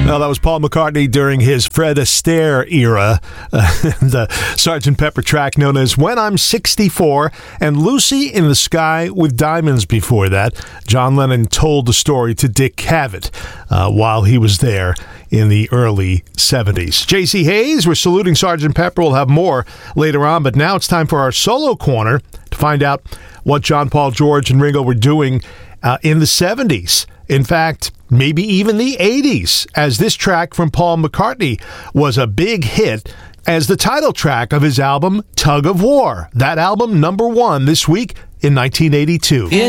Well, that was Paul McCartney during his Fred Astaire era, the Sgt. Pepper track known as When I'm 64, and Lucy in the Sky with Diamonds before that. John Lennon told the story to Dick Cavett while he was there in the early 70s. J.C. Hayes, we're saluting Sgt. Pepper. We'll have more later on, but now it's time for our solo corner to find out what John, Paul, George, and Ringo were doing in the 70s. In fact, maybe even the 80s, as this track from Paul McCartney was a big hit as the title track of his album, Tug of War. That album, #1 this week in 1982.